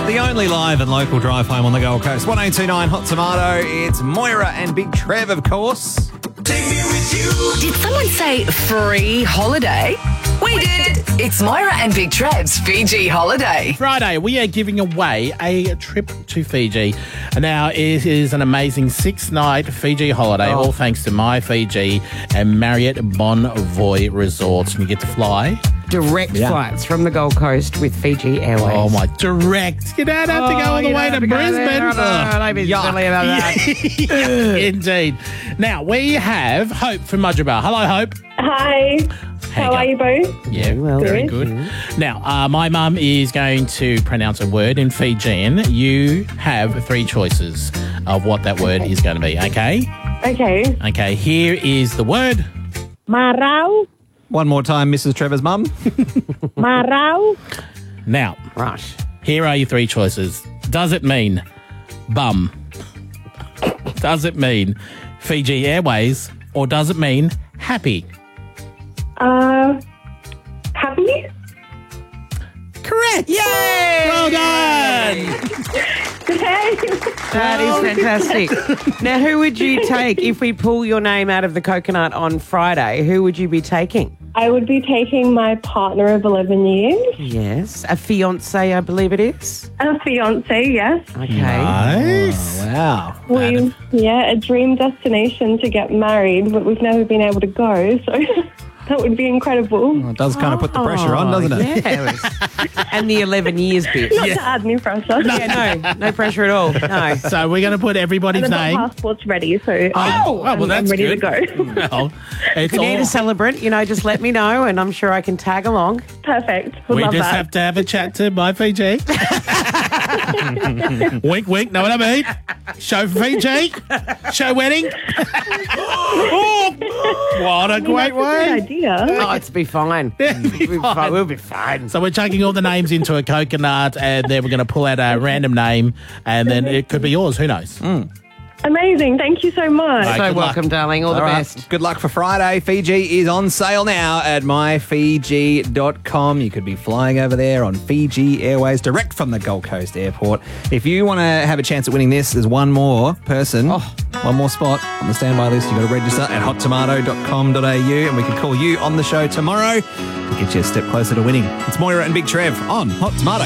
The only live and local drive home on the Gold Coast. 1029 Hot Tomato. It's Moira and Big Trev, of course. Take me with you. Did someone say free holiday? We did. It's Moira and Big Trev's Fiji holiday. Friday, we are giving away a trip to Fiji. Now, it is an amazing 6-night Fiji holiday, all thanks to My Fiji and Marriott Bonvoy Resorts. And you get to fly. Direct flights from the Gold Coast with Fiji Airways. Oh, my, direct. You don't have to go all the way to Brisbane. Don't be silly about that. Indeed. Now, we have Hope from Mudgeeraba. Hello, Hope. Hi. How are you both? Yeah, well. very Good. good. Now, my mum is going to pronounce a word in Fijian. You have 3 choices of what that word is going to be, okay? Okay. Okay, here is the word. Marau. One more time, Mrs. Trevor's mum. Marau. Now, Rush. here are your 3 choices. Does it mean bum? Does it mean Fiji Airways? Or does it mean happy? Happy? Correct. Yay! Well done. Hey. That is fantastic. Now, who would you take if we pull your name out of the coconut on Friday? Who would you be taking? I would be taking my partner of 11 years. Yes. A fiancé, I believe it is. A fiance, yes. Okay. Nice. Wow. A dream destination to get married, but we've never been able to go, so that would be incredible. Well, it does kind of put the pressure on, doesn't it? Yeah. And the 11 years bit. Not to add new pressure. Yeah, no pressure at all. No. So we're going to put everybody's And I've name. got passports ready, so Well, I'm that's ready good. to go. Well, it's If you need all, a celebrant, just let me know and I'm sure I can tag along. Perfect. Would we love just that. have to have a chat to My Fiji. Wink, wink. Know what I mean? Show for Fiji. Show wedding. Oh, what a great Good way. idea. Oh, it's be fine. We'll be fine. So we're chucking all the names into a coconut and then we're going to pull out a random name and then it could be yours. Who knows? Amazing. Thank you so much. Right. So Good luck. welcome, darling. All the All right. best. Good luck for Friday. Fiji is on sale now at myfiji.com. You could be flying over there on Fiji Airways direct from the Gold Coast Airport. If you want to have a chance at winning this, there's one more person, one more spot on the standby list. You've got to register at hottomato.com.au and we can call you on the show tomorrow to get you a step closer to winning. It's Moira and Big Trev on Hot Tomato.